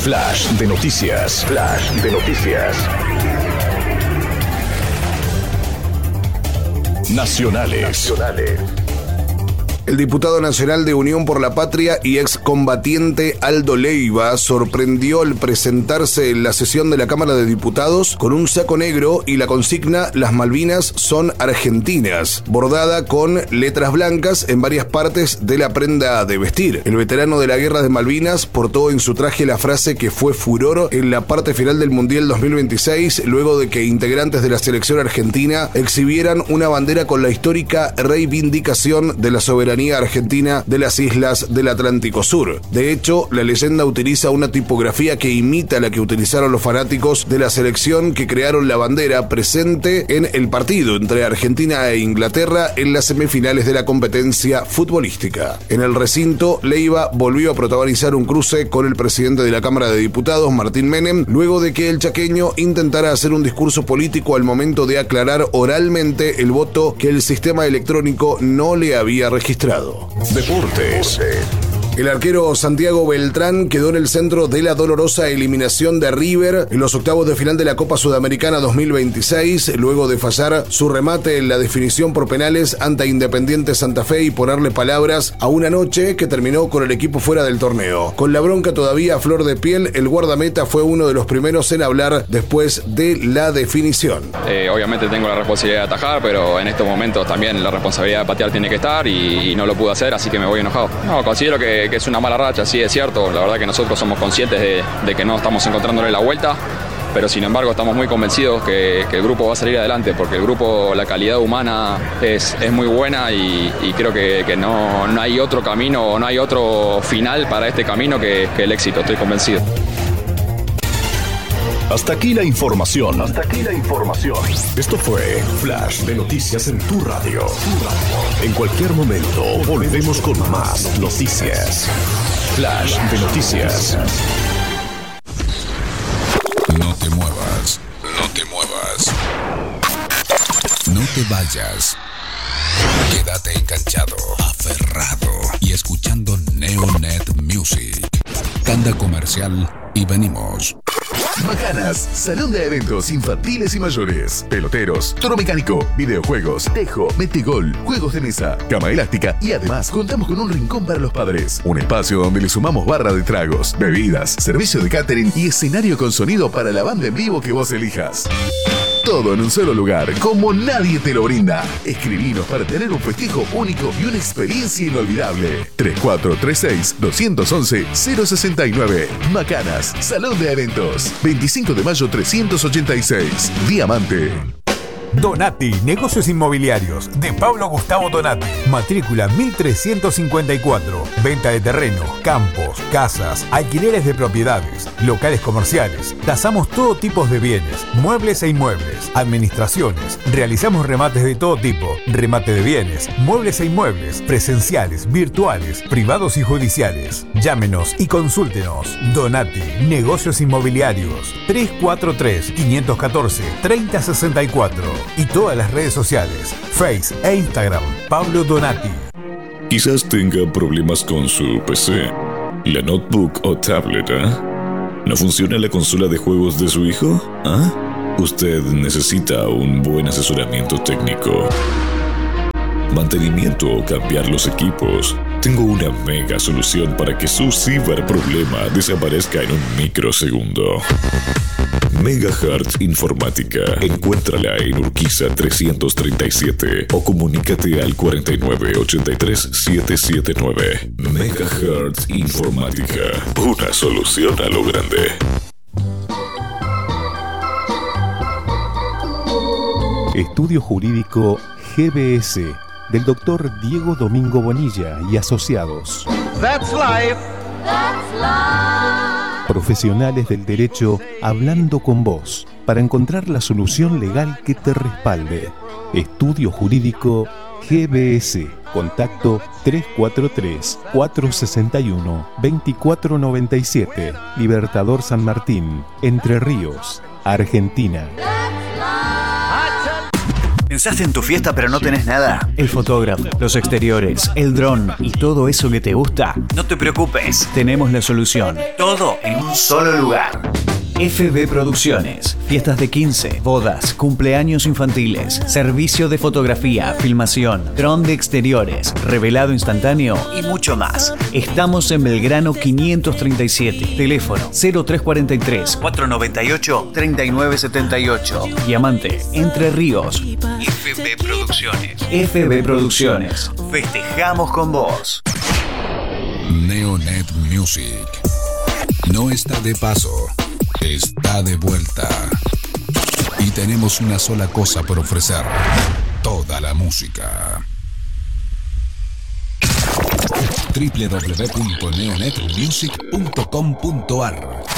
Flash de noticias. Flash de noticias. Nacionales. El diputado nacional de Unión por la Patria y excombatiente Aldo Leiva sorprendió al presentarse en la sesión de la Cámara de Diputados con un saco negro y la consigna "Las Malvinas son argentinas", bordada con letras blancas en varias partes de la prenda de vestir. El veterano de la Guerra de Malvinas portó en su traje la frase que fue furor en la parte final del Mundial 2026, luego de que integrantes de la selección argentina exhibieran una bandera con la histórica reivindicación de la soberanía argentina de las islas del Atlántico Sur. De hecho, la leyenda utiliza una tipografía que imita la que utilizaron los fanáticos de la selección que crearon la bandera presente en el partido entre Argentina e Inglaterra en las semifinales de la competencia futbolística. En el recinto, Leiva volvió a protagonizar un cruce con el presidente de la Cámara de Diputados, Martín Menem, luego de que el chaqueño intentara hacer un discurso político al momento de aclarar oralmente el voto que el sistema electrónico no le había registrado. Deportes. El arquero Santiago Beltrán quedó en el centro de la dolorosa eliminación de River en los octavos de final de la Copa Sudamericana 2026, luego de fallar su remate en la definición por penales ante Independiente Santa Fe y ponerle palabras a una noche que terminó con el equipo fuera del torneo. Con la bronca todavía a flor de piel, el guardameta fue uno de los primeros en hablar después de la definición. Obviamente tengo la responsabilidad de atajar, pero en estos momentos también la responsabilidad de patear tiene que estar y no lo pude hacer, así que me voy enojado. No, considero que es una mala racha, sí, es cierto. La verdad que nosotros somos conscientes de que no estamos encontrándole la vuelta, pero sin embargo estamos muy convencidos que el grupo va a salir adelante, porque el grupo, la calidad humana es muy buena y creo que no hay otro camino o no hay otro final para este camino que el éxito, estoy convencido. Hasta aquí la información. Esto fue Flash de Noticias en tu radio. En cualquier momento volvemos con más noticias. Flash de Noticias. No te muevas. No te vayas. Quédate enganchado, aferrado y escuchando Neonet Music. Tanda comercial y venimos. Macanas, salón de eventos infantiles y mayores, peloteros, toro mecánico, videojuegos, tejo, metegol, juegos de mesa, cama elástica y además contamos con un rincón para los padres. Un espacio donde le sumamos barra de tragos, bebidas, servicio de catering y escenario con sonido para la banda en vivo que vos elijas. Todo en un solo lugar, como nadie te lo brinda. Escribinos para tener un festejo único y una experiencia inolvidable. 3436-211-069. Macanas, Salón de Eventos. 25 de mayo 386. Diamante. Donati, negocios inmobiliarios, de Pablo Gustavo Donati. Matrícula 1354. Venta de terreno, campos, casas, alquileres de propiedades, locales comerciales. Tasamos todo tipo de bienes, muebles e inmuebles, administraciones. Realizamos remates de todo tipo, remate de bienes, muebles e inmuebles, presenciales, virtuales, privados y judiciales. Llámenos y consúltenos. Donati, negocios inmobiliarios. 343-514-3064. Y todas las redes sociales, Face e Instagram, Pablo Donati. Quizás tenga problemas con su PC, la notebook o tablet, ¿No funciona la consola de juegos de su hijo? Usted necesita un buen asesoramiento técnico, mantenimiento o cambiar los equipos. Tengo una mega solución para que su ciberproblema desaparezca en un microsegundo. Megahertz Informática. Encuéntrala en Urquiza 337 o comunícate al 4983-779. Megahertz Informática. Una solución a lo grande. Estudio Jurídico GBS del Dr. Diego Domingo Bonilla y asociados. That's life. Profesionales del derecho hablando con vos para encontrar la solución legal que te respalde. Estudio Jurídico GBS. Contacto 343-461-2497. Libertador San Martín, Entre Ríos, Argentina. En ¿Pensaste en tu fiesta pero no tenés nada? El fotógrafo, los exteriores, el dron y todo eso que te gusta. No te preocupes, tenemos la solución. Todo en un solo lugar. FB Producciones. Fiestas de 15, bodas, cumpleaños infantiles, servicio de fotografía, filmación, dron de exteriores, revelado instantáneo y mucho más. Estamos en Belgrano 537. Teléfono 0343 498 3978. Diamante, Entre Ríos. FB Producciones. FB Producciones. Festejamos con vos. Neonet Music. No está de paso. Está de vuelta. Y tenemos una sola cosa por ofrecer: toda la música. www.neonetmusic.com.ar